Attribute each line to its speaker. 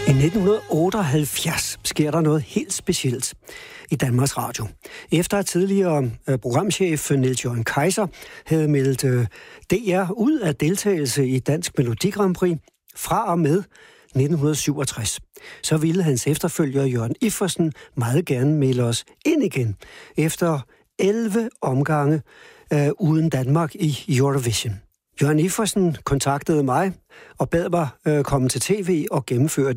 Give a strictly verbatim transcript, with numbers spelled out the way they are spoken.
Speaker 1: I nitten otteoghalvfjerds sker der noget helt specielt i Danmarks Radio. Efter at tidligere øh, programchef Niels Jørgen Kaiser havde meldt øh, D R ud af deltagelse i Dansk Melodi Grand Prix fra og med nitten syvogtres, så ville hans efterfølger Jørgen Iffersen meget gerne melde os ind igen efter elleve omgange øh, uden Danmark i Eurovision. Jørgen Iffersen kontaktede mig og bad mig øh, komme til tv og gennemføre